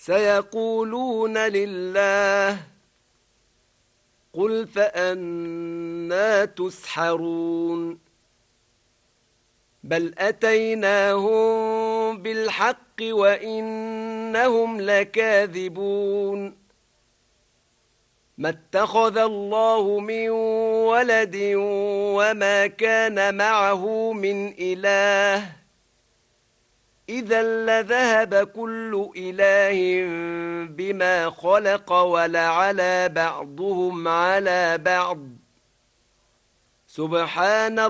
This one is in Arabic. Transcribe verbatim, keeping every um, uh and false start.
سيقولون لله قل فأنى تسحرون بل أتيناهم بالحق وإنهم لكاذبون ما اتخذ الله من ولد وما كان معه من إله إذا لذهب كل إله بما خلق ولعلى بعضهم على بعض سبحان